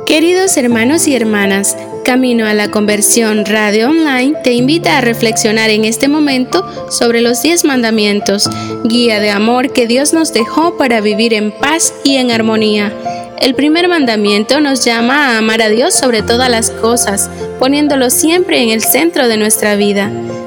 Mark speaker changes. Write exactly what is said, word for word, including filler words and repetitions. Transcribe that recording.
Speaker 1: Queridos hermanos y hermanas, Camino a la Conversión Radio Online te invita a reflexionar en este momento sobre los diez mandamientos, guía de amor que Dios nos dejó para vivir en paz y en armonía. El primer mandamiento nos llama a amar a Dios sobre todas las cosas, poniéndolo siempre en el centro de nuestra vida.